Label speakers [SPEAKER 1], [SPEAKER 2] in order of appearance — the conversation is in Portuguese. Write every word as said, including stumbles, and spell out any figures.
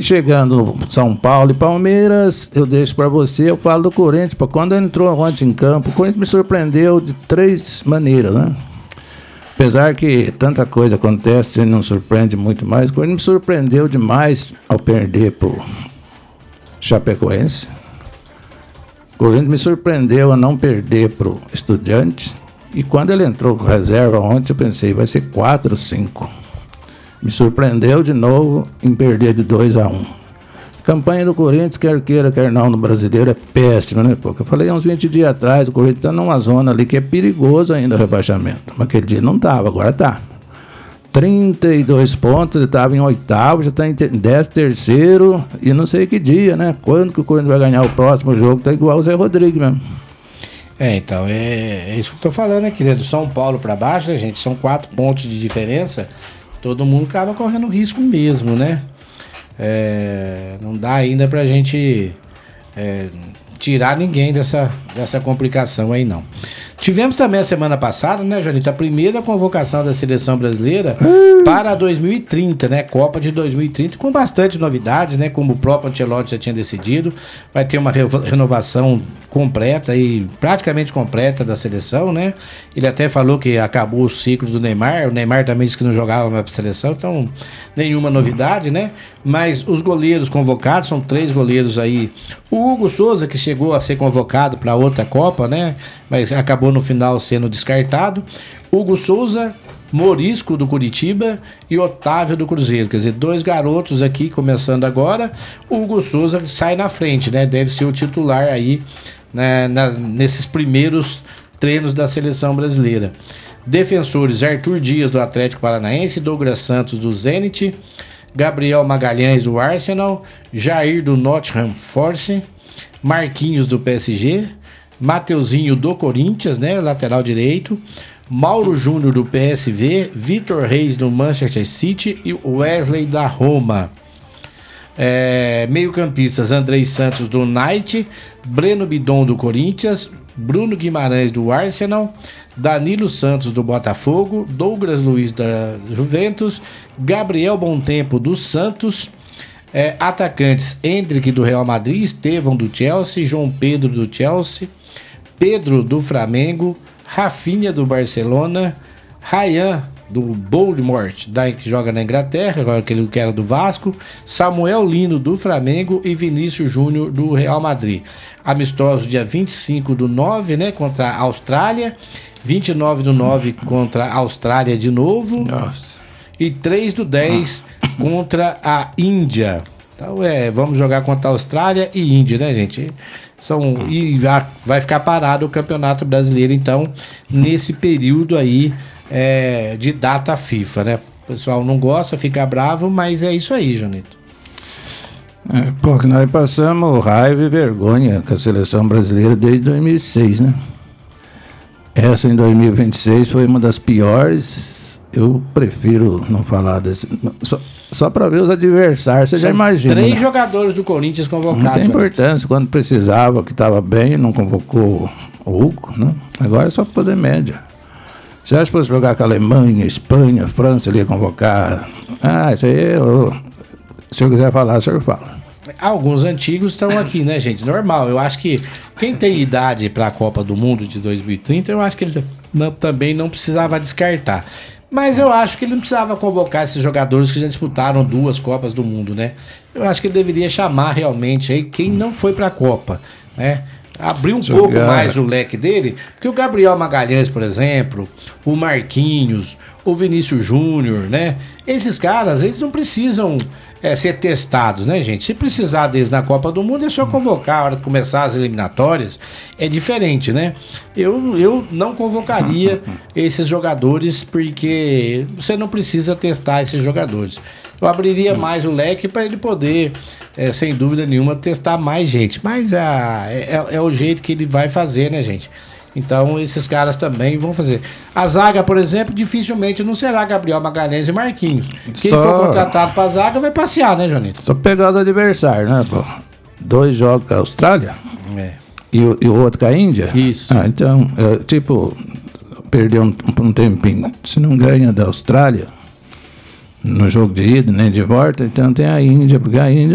[SPEAKER 1] chegando São Paulo e Palmeiras, eu deixo para você, eu falo do Corinthians. Pô, quando entrou ontem em campo, o Corinthians me surpreendeu de três maneiras, né? Apesar que tanta coisa acontece, não surpreende muito mais, o Corinthians me surpreendeu demais ao perder pro Chapecoense. O Corinthians me surpreendeu a não perder pro Estudiantes. E quando ele entrou com reserva ontem, eu pensei, vai ser quatro ou cinco. Me surpreendeu de novo em perder de dois a um. Campanha do Corinthians, quer queira, quer não, no brasileiro é péssima, né? Porque eu falei há uns vinte dias atrás, o Corinthians está numa zona ali que é perigoso ainda o rebaixamento. Mas aquele dia não estava, agora está. trinta e dois pontos, ele estava em oitavo, já está em décimo terceiro, e não sei que dia, né? Quando que o Corinthians vai ganhar o próximo jogo, tá igual o Zé Rodrigues mesmo.
[SPEAKER 2] É, então, é, é isso que eu tô falando aqui, né? Do São Paulo para baixo, né, gente? São quatro pontos de diferença. Todo mundo acaba correndo risco mesmo, né? É, não dá ainda pra gente é, tirar ninguém dessa, dessa complicação aí, não. Tivemos também a semana passada, né, Jonito, a primeira convocação da seleção brasileira hum. para dois mil e trinta, né? Copa de dois mil e trinta, com bastante novidades, né? Como o próprio Ancelotti já tinha decidido. Vai ter uma renovação completa e praticamente completa da seleção, né? Ele até falou que acabou o ciclo do Neymar. O Neymar também disse que não jogava mais para a seleção, então nenhuma novidade, né? Mas os goleiros convocados, são três goleiros aí. O Hugo Souza, que chegou a ser convocado para outra Copa, né? Mas acabou no final sendo descartado. Hugo Souza, Morisco do Curitiba e Otávio do Cruzeiro. Quer dizer, dois garotos aqui começando agora. O Hugo Souza sai na frente, né? Deve ser o titular aí, né, na, nesses primeiros treinos da seleção brasileira. Defensores: Arthur Dias do Atlético Paranaense, Douglas Santos do Zenit, Gabriel Magalhães do Arsenal, Jair do Nottingham Forest, Marquinhos do P S G, Mateuzinho do Corinthians, né, lateral direito, Mauro Júnior do P S V, Vitor Reis do Manchester City e Wesley da Roma. É, meio-campistas: Andrei Santos do Knight, Breno Bidon do Corinthians, Bruno Guimarães do Arsenal, Danilo Santos do Botafogo, Douglas Luiz da Juventus, Gabriel Bontempo do Santos. É, atacantes: Endrick do Real Madrid, Estevão do Chelsea, João Pedro do Chelsea, Pedro do Flamengo, Rafinha do Barcelona, Ryan do Bournemouth, da, que joga na Inglaterra, agora aquele que era do Vasco, Samuel Lino do Flamengo e Vinícius Júnior do Real Madrid. Amistoso dia vinte e cinco do nove, né, contra a Austrália, vinte e nove do nove contra a Austrália de novo. Nossa. E três do dez contra a Índia. Então é, vamos jogar contra a Austrália e Índia, né, gente? São, e vai ficar parado o Campeonato Brasileiro, então, nesse período aí é, de data FIFA, né? O pessoal não gosta, fica bravo, mas é isso aí, Jonito.
[SPEAKER 1] É, pô, que nós passamos raiva e vergonha com a seleção brasileira desde dois mil e seis, né? Essa em dois mil e vinte e seis foi uma das piores. Eu prefiro não falar desse. Só, só para ver os adversários, você São já imagina.
[SPEAKER 2] Três
[SPEAKER 1] né?
[SPEAKER 2] jogadores do Corinthians convocados.
[SPEAKER 1] Não tem importância. Quando precisava, que estava bem, não convocou o Hugo, né? Agora é só para fazer média. Se acha que fosse jogar com a Alemanha, Espanha, França, ele ia convocar. Ah, isso aí, eu, se eu quiser falar, o senhor fala.
[SPEAKER 2] Alguns antigos estão aqui, né, gente? Normal. Eu acho que quem tem idade para a Copa do Mundo de dois mil e trinta, eu acho que ele não, também não precisava descartar. Mas eu acho que ele não precisava convocar esses jogadores que já disputaram duas Copas do Mundo, né? Eu acho que ele deveria chamar realmente aí quem não foi para a Copa, né? Abrir um Jogar. pouco mais o leque dele, porque o Gabriel Magalhães, por exemplo, o Marquinhos, o Vinícius Júnior, né? Esses caras, eles não precisam é, ser testados, né, gente? Se precisar deles na Copa do Mundo, é só convocar. A hora de começar as eliminatórias, é diferente, né? Eu, eu não convocaria esses jogadores, porque você não precisa testar esses jogadores. Eu abriria mais o leque para ele poder, é, sem dúvida nenhuma, testar mais gente. Mas ah, é, é o jeito que ele vai fazer, né, gente? Então esses caras também vão fazer. A zaga, por exemplo, dificilmente não será Gabriel Magalhães e Marquinhos. Quem Só... for contratado para a zaga vai passear, né, Jonito?
[SPEAKER 1] Só pegar os adversários, né, pô? Dois jogos com a Austrália é. e, o, e o outro com a Índia.
[SPEAKER 2] Isso.
[SPEAKER 1] Ah, então, é, tipo, perdeu um, um tempinho. Se não ganha da Austrália no jogo de ida, nem de volta, então tem a Índia, porque a Índia